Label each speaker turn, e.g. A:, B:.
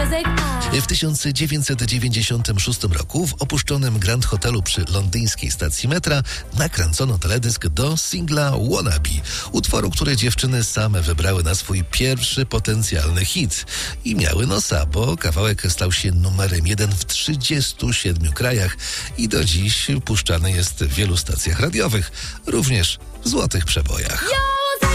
A: W 1996 roku w opuszczonym Grand Hotelu przy londyńskiej stacji metra nakręcono teledysk do singla Wannabe, utworu, który dziewczyny same wybrały na swój pierwszy potencjalny hit. I miały nosa, bo kawałek stał się numerem 1 w 37 krajach i do dziś puszczany jest w wielu stacjach radiowych, również w złotych przebojach.